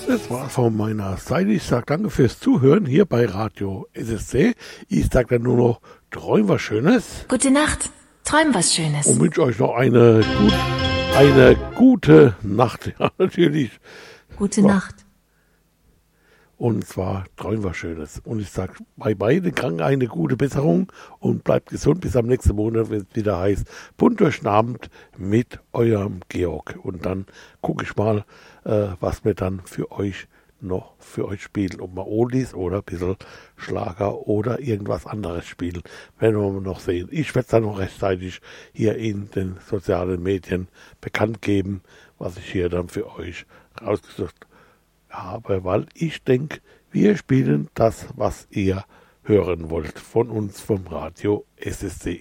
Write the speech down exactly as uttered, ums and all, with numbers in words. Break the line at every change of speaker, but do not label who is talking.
Das war von meiner Seite. Ich sage danke fürs Zuhören hier bei Radio S S C. Ich sage dann nur noch, träum was Schönes.
Gute Nacht, träum was Schönes.
Und wünsche euch noch eine, gut, eine gute Nacht. Ja, natürlich.
Gute
so.
Nacht.
Und zwar träum was Schönes. Und ich sage bei beiden Kranken eine gute Besserung und bleibt gesund bis am nächsten Monat, wenn es wieder heißt, bunt durch den Abend mit eurem Georg. Und dann gucke ich mal, äh, was wir dann für euch noch für euch spielen. Ob wir Oldies oder ein bisschen Schlager oder irgendwas anderes spielen. Werden wir noch sehen. Ich werde es dann noch rechtzeitig hier in den sozialen Medien bekannt geben, was ich hier dann für euch rausgesucht habe, weil ich denke, wir spielen das, was ihr hören wollt, von uns vom Radio S S C.